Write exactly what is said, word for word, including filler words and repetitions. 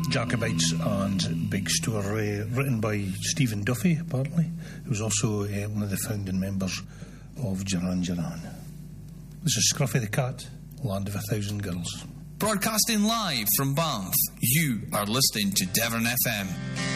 Jacobites and Big Store, uh, written by Stephen Duffy, apparently, who's also uh, one of the founding members of Duran Duran. This is Scruffy the Cat, Land of a Thousand Girls. Broadcasting live from Banff, you are listening to Devon F M.